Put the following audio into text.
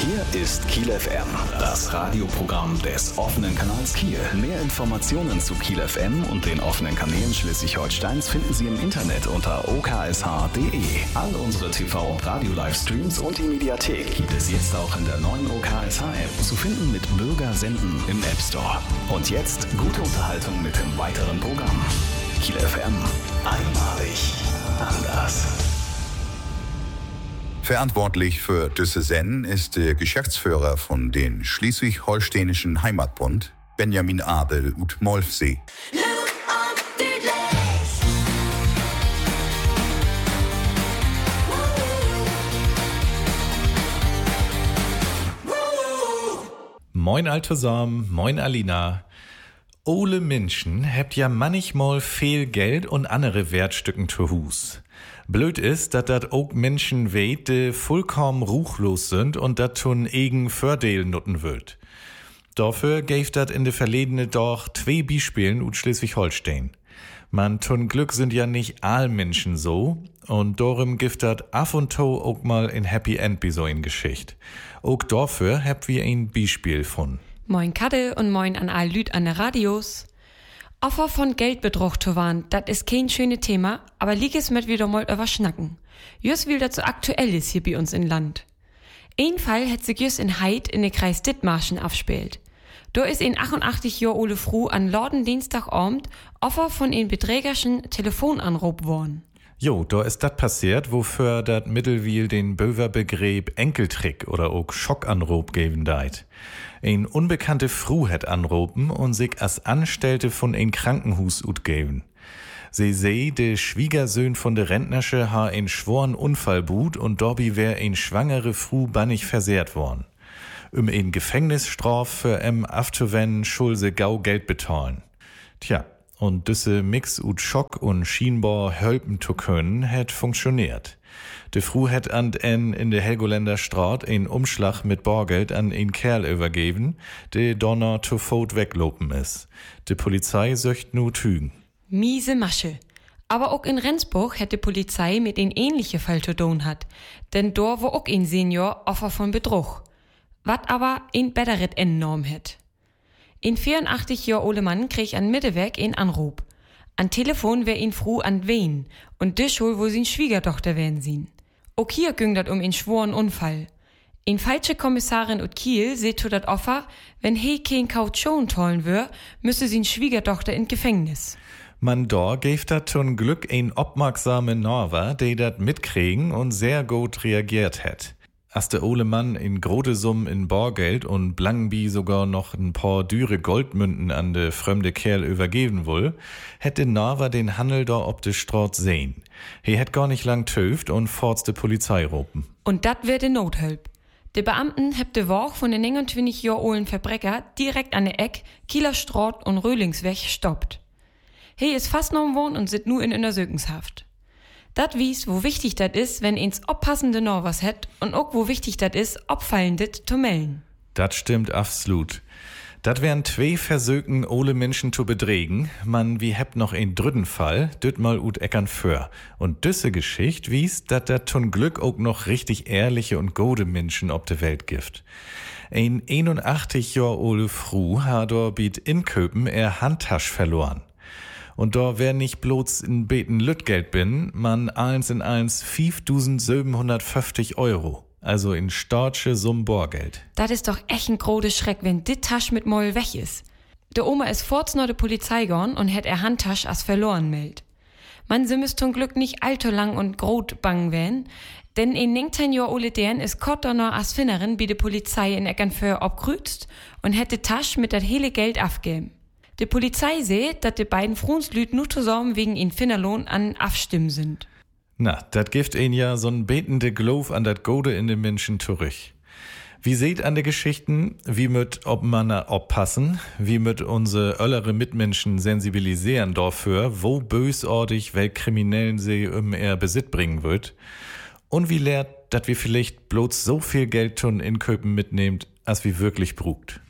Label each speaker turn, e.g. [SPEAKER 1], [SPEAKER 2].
[SPEAKER 1] Hier ist Kiel FM, das Radioprogramm des offenen Kanals Kiel. Mehr Informationen zu Kiel FM und den offenen Kanälen Schleswig-Holsteins finden Sie im Internet unter oksh.de. All unsere TV- und Radio-Livestreams und die Mediathek gibt es jetzt auch in der neuen OKSH-App zu finden mit Bürgersenden im App Store. Und jetzt gute Unterhaltung mit dem weiteren Programm. Kiel FM, einmalig anders.
[SPEAKER 2] Verantwortlich für diese Sendung ist der Geschäftsführer von den Schleswig-Holsteinischen Heimatbund, Benjamin Abel ut Molfsee.
[SPEAKER 3] Moin all zusammen, moin Alina. Ole Menschen habt ja manchmal viel Geld und andere Wertstücken zu Hus. Blöd ist, dass dat auch Menschen weht, die vollkommen ruchlos sind und dat tun eigen Fördeel nutten wird. Dafür gäf dat in de verledene doch 2 Beispielen ut Schleswig-Holstein. Man tun Glück sind ja nicht all Menschen so und darum gibt dat af und to auch mal in Happy End bi so in Geschicht. Auch dafür habt wir ein Beispiel von.
[SPEAKER 4] Moin Kadde und moin an all Lüd an der Radios. Opfer von Geldbetrug zu waren, dat is kein schöne Thema, aber lieg es mit wieder mal über schnacken. Jüss will dat so aktuell ist hier bei uns in Land. Ein Fall hat sich jüss in Heid in de Kreis Dithmarschen abspielt. Da is ein 88 Jahr ole Fru an Lorden Dienstagabend Opfer von ein beträgerschen Telefonanruf worden.
[SPEAKER 3] Jo, da ist dat passiert, wofür dat Mittelwiel den Böver-Begriff Enkeltrick oder auch Schockanruf geben deit. Ein unbekannte Fru het anropen und sich als Anstellte von ein Krankenhus utgeben. Sie seh, de Schwiegersöhn von de Rentnersche ha ein schworen Unfall but und dorbi wär ein schwangere Fru bannig versehrt worden. Ein Gefängnisstraf für afzuwenden, schulse gau Geld bezahlen. Tja. Und diese Mix ut Schock und Schienbar helpen zu können, het funktioniert. De Fru het an en in de Helgoländer Straat ein Umschlag mit Bargeld an ein Kerl übergeben, de donner zu Fot weglopen is. De Polizei söcht nu Tügen.
[SPEAKER 4] Miese Masche. Aber auch in Rendsburg hätte Polizei mit ein ähnliche Fall zu tun hat. Denn dort war auch ein Senior Opfer von Betrug. Wat aber ein Betteret enorm het. Ein 84 Jahr ole Mann krieg an Mittewerk ein Anruf. An Telefon wär ihn Fru an Wien und de schul, wo sin Schwiegertochter wären sin. Auch hier ging dat um einen schworen Unfall. Ein falsche Kommissarin ut Kiel seht zu dat Opfer, wenn he kein Kaution tollen wär, müsse sin Schwiegertochter in Gefängnis.
[SPEAKER 3] Man da gäf dat zum Glück ein obmerksame Norwer, de dat mitkriegen und sehr gut reagiert het. Als der ole Mann in grote Summen in Bargeld und Blangenbi sogar noch ein paar düre Goldmünten an de fremde Kerl übergeben wohl, hätte Narva den Handel da ob de Straat sehen. He hätt gar nicht lang töft und forts de Polizei ropen.
[SPEAKER 4] Und dat wär de Nothilp. De Beamten heb de Woch von den 29 Jahr olden Verbrecher direkt an der Eck, Kieler Straat und Röhlingsweg stoppt. He is fastgenommen worden und sit nu in Untersuchungshaft. Dat wies, wo wichtig dat is, wenn ins oppassende noch was het und auch wo wichtig dat is, opfallendet zu melden.
[SPEAKER 3] Dat stimmt absolut. Dat wären 2 Versöken, ole Menschen zu bedrägen. Man, wie hebt noch ein dritten Fall, düt mal ut Eckern für. Und düsse Geschicht wies, dat zum Glück auch noch richtig ehrliche und gode Menschen ob de Welt gibt. Ein 81 Jahr ole Fru hat dort biet in Köpen Handtasch verloren. Und da wär nicht bloß in Beten Lütgeld bin, man eins in eins 5.750 €. Also in startsche Summe Borgeld.
[SPEAKER 4] Das ist doch echt ein großer Schreck, wenn dit Tasch mit Moll weg ist. Der Oma ist forts noch de Polizei gorn und hätt Handtasch als verloren meldt. Man simmes zum Glück nicht allzu lang und grot bang werden, denn in 19 Jahr ole deren ist Kotter noch als Finnerin bi de Polizei in Eckernföhr obgrüzt und hätte Tasch mit dat hele Geld afgeben. Die Polizei seht, dass die beiden Frunslüt nur zusammen wegen in Finnerlohn an Afstimmen sind.
[SPEAKER 3] Na, dat gibt ihn ja so'n betende Glauf an dat Gode in den Menschen zurück. Wie seht an de Geschichten, wie mit ob man oppassen, wie mit unsere öllere Mitmenschen sensibilisieren dafür, wo bösartig Weltkriminellen sie Besitz bringen wird. Und wie lehrt, dass wir vielleicht bloß so viel Geld tun in Köpen mitnehmt, als wie wirklich brugt.